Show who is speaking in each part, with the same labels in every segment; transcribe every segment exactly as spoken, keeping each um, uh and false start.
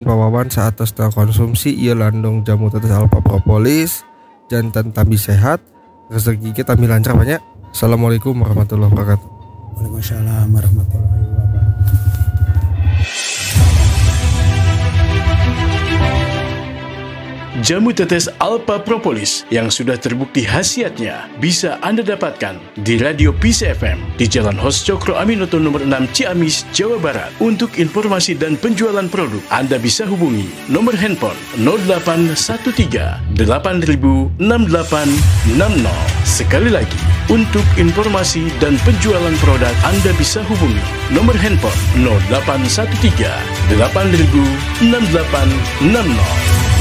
Speaker 1: Pawawan saat setelah konsumsi ia landong jamu tetes alpha propolis jantan tambi sehat rezeki kita tambi lancar banyak. Assalamualaikum warahmatullahi wabarakatuh.
Speaker 2: Waalaikumsalam warahmatullahi wabarakatuh.
Speaker 3: Jamu tetes Alpha Propolis yang sudah terbukti khasiatnya bisa Anda dapatkan di Radio Peace F M di Jalan Hos Cokro Aminoto nomor enam Ciamis, Jawa Barat. Untuk informasi dan penjualan produk, Anda bisa hubungi nomor handphone nol delapan satu tiga delapan nol enam delapan enam nol. Sekali lagi, untuk informasi dan penjualan produk, Anda bisa hubungi nomor handphone nol delapan satu tiga delapan nol enam delapan enam nol.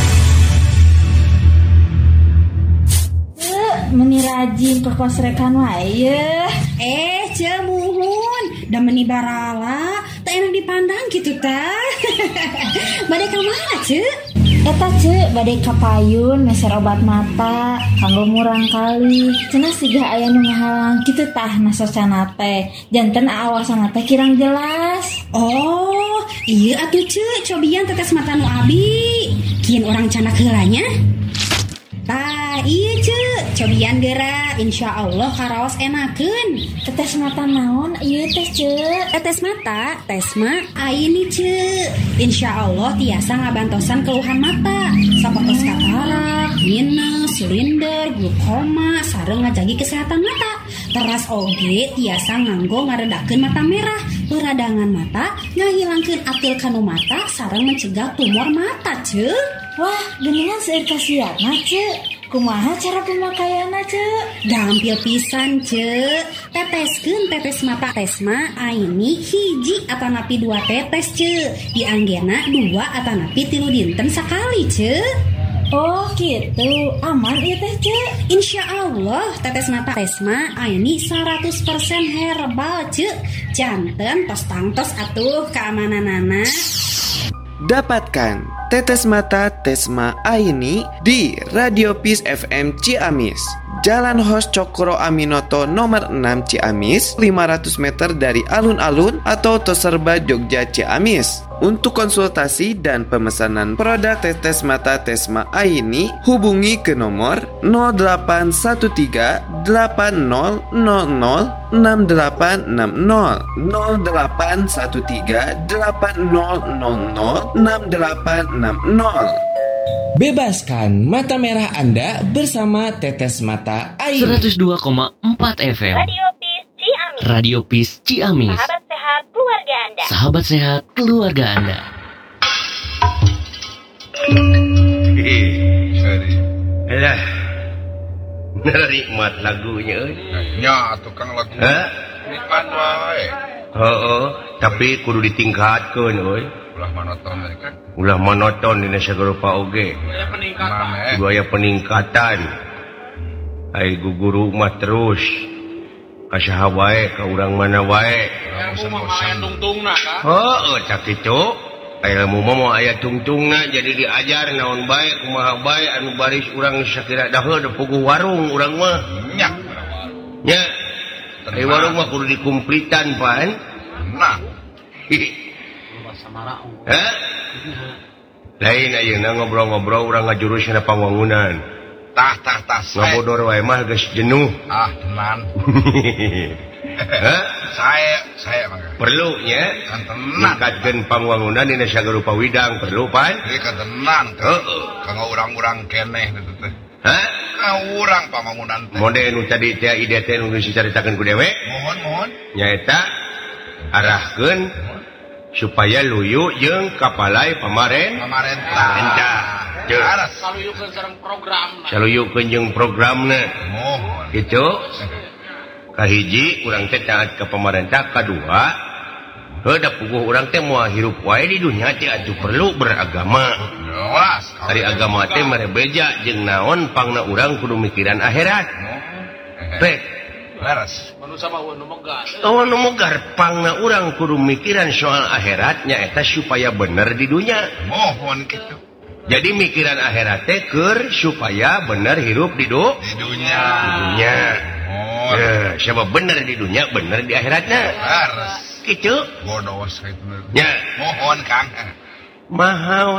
Speaker 4: Meni rajin ke kos rekan wae.
Speaker 5: Eh, cemuhun, da meni barala, tak enak dipandang gitu ta. Bade ka mana, Ce?
Speaker 4: Eta Ce, bade ka payun meser obat mata, kanggo murang kali. Cenah siga aya nu ngahalang kitu tah nasocana teh. Janten aawasana teh kirang jelas.
Speaker 5: Oh, iya atuh Ce, cobian tetes mata nu abi. Kieu orang canak heulanya. Tah, iya Ce, cobian geura, insya Allah karaos enakeun.
Speaker 4: Tetes mata naon ieu teh Ce?
Speaker 5: Tetes mata, tesma aini Ce. Insya Allah tiasa ngabantosan keluhan mata, sapotos katarak, minus, silinder, glukoma, sareng ngajagi kesehatan mata. Teras oge tiasa nganggo ngaredakeun mata merah, peradangan mata, ngahilangkeun atil kanu mata, sareng mencegah tumor mata Ce.
Speaker 4: Wah, geningan seueur kasiatna Ce. Kumaha cara pemakaianna Ce?
Speaker 5: Gampil pisan Ce. Teteskeun tetes mata tesma aini hiji atanapi dua tetes Ce. Dianggena dua atanapi tilu dinten sakali Ce.
Speaker 4: Oh gitu, aman ieu teh Ce.
Speaker 5: Insya Allah tetes mata tesma aini seratus persen herbal Ce. Janten tos tangtos atuh keamananana.
Speaker 6: Dapatkan tetes mata Tesma Aini di Radio Peace F M Ciamis, Jalan Hos Cokro Aminoto nomor enam Ciamis, lima ratus meter dari alun-alun atau Toserba Jogja Ciamis. Untuk konsultasi dan pemesanan produk tetes mata Tesma Aini, hubungi ke nomor nol delapan satu tiga delapan nol nol nol enam delapan enam nol nol delapan satu tiga delapan nol nol nol enam delapan enam nol.
Speaker 7: Bebaskan mata merah Anda bersama Tetes Mata Aini.
Speaker 8: seratus dua koma empat F M
Speaker 9: Radio Peace Ciamis.
Speaker 8: Radio Peace Ciamis.
Speaker 9: Sahabat sehat keluarga Anda.
Speaker 8: Sahabat sehat keluarga Anda.
Speaker 10: Elah, nikmat lagunya.
Speaker 11: Nya tukang lagu.
Speaker 10: Hah?
Speaker 11: Nikmat wae.
Speaker 10: Heeh, tapi kudu ditingkatkeun euy.
Speaker 11: Ulah monoton kan.
Speaker 10: Ulah monoton dina sagrupa oge.
Speaker 11: Aya peningkatan.
Speaker 10: Kudu aya peningkatan. Ai guguru mah terus kasaha wae ka urang mana wae.
Speaker 11: Bosan-bosan tungtungna kan.
Speaker 10: Heeh, cak kitu. Aya ilmu mah moal aya tungtungna jadi diajar naon bae kumaha bae anu baris urang sakira daheul da puguh warung urang mah.
Speaker 11: Nya.
Speaker 10: Nya. Di warung mah kudu dikumplitan pan.
Speaker 11: Nah.
Speaker 10: Hah? Lain ayeuna ngobrol-ngobrol urang ngajurusna panwangunan.
Speaker 11: Tah tah tah.
Speaker 10: Ngabodor wae mah geus jenuh.
Speaker 11: Ah, tenan.
Speaker 10: Hah?
Speaker 11: Saya saya mangga.
Speaker 10: Perlu nya.
Speaker 11: Kan tenan.
Speaker 10: Ningkatkeun panwangunan dina sagrupa widang perlu pan.
Speaker 11: Ieu kan tenan.
Speaker 10: Heeh.
Speaker 11: Kanggo urang-urang keneh kitu teh.
Speaker 10: Hah?
Speaker 11: Kanggo urang pamangunan teh.
Speaker 10: Mode nu tadi teh ide teh nu geus dicaritakeun ku dewe.
Speaker 11: Mohon mohon.
Speaker 10: Nyaeta arahkeun supaya luyu jeung kapalai pamaren
Speaker 11: pamarentah.
Speaker 10: Entah. Jeung
Speaker 11: saluyukeun sareng programna.
Speaker 10: saluyukeun jeung programna.
Speaker 11: Mohon.
Speaker 10: Kitu. Kahiji urang teh taat ka pamarentah, kadua heuda puguh urang teh moal hirup wae di dunya teh atuh perlu beragama.
Speaker 11: Jelas.
Speaker 10: Ari agama teh marebeja jeung naon pangna urang kudu mikiran akhirat. Rek.
Speaker 11: Beres.
Speaker 10: Manusia mah nu megar. Oh, nu megar pangna urang kudu mikiran soal akhirat nya eta supaya bener di dunya.
Speaker 11: Mohon kitu.
Speaker 10: Jadi mikiran akhirat teh keur supaya bener hirup di du
Speaker 11: di dunya.
Speaker 10: Di dunya.
Speaker 11: Oh.
Speaker 10: Nah, siapa bener di dunia bener di akhiratnya.
Speaker 11: Beres.
Speaker 10: Kitu.
Speaker 11: Bodos kitu.
Speaker 10: Nya.
Speaker 11: Mohon Kang.
Speaker 10: mahal